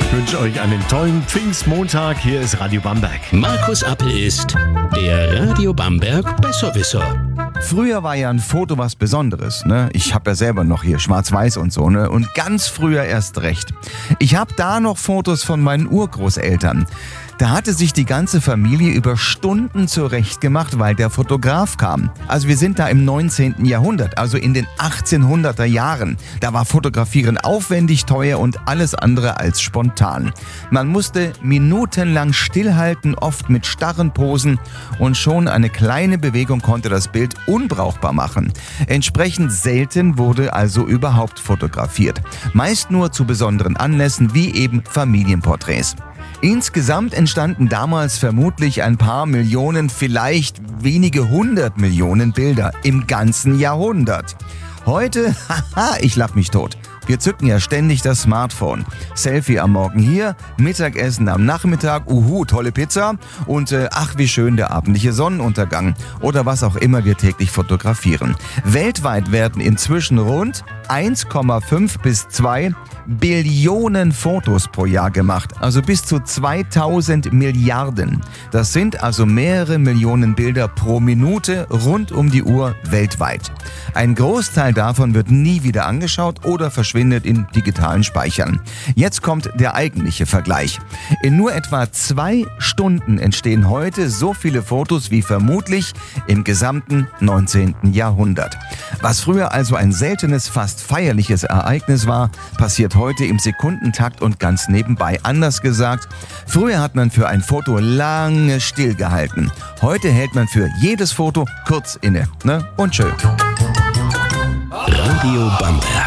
Ich wünsche euch einen tollen Pfingstmontag. Hier ist Radio Bamberg. Markus Appel ist der Radio Bamberg Besserwisser. Früher war ja ein Foto was Besonderes, ne? Ich habe ja selber noch hier schwarz-weiß und so, ne? Und ganz früher erst recht. Ich habe da noch Fotos von meinen Urgroßeltern. Da hatte sich die ganze Familie über Stunden zurechtgemacht, weil der Fotograf kam. Also wir sind da im 19. Jahrhundert, also in den 1800er Jahren. Da war Fotografieren aufwendig, teuer und alles andere als spontan. Man musste minutenlang stillhalten, oft mit starren Posen, und schon eine kleine Bewegung konnte das Bild unbrauchbar machen. Entsprechend selten wurde also überhaupt fotografiert. Meist nur zu besonderen Anlässen wie eben Familienporträts. Insgesamt entstanden damals vermutlich ein paar Millionen, vielleicht wenige 100 Millionen Bilder im ganzen Jahrhundert. Heute, ich lach mich tot. Wir zücken ja ständig das Smartphone. Selfie am Morgen hier, Mittagessen am Nachmittag, tolle Pizza und ach wie schön der abendliche Sonnenuntergang oder was auch immer wir täglich fotografieren. Weltweit werden inzwischen rund 1,5 bis 2 Billionen Fotos pro Jahr gemacht, also bis zu 2000 Milliarden. Das sind also mehrere Millionen Bilder pro Minute rund um die Uhr weltweit. Ein Großteil davon wird nie wieder angeschaut oder verschwindet in digitalen Speichern. Jetzt kommt der eigentliche Vergleich. In nur etwa 2 Stunden entstehen heute so viele Fotos wie vermutlich im gesamten 19. Jahrhundert. Was früher also ein seltenes, fast feierliches Ereignis war, passiert heute im Sekundentakt und ganz nebenbei. Anders gesagt, früher hat man für ein Foto lange stillgehalten. Heute hält man für jedes Foto kurz inne, ne? Und schön. Radio Bamberg.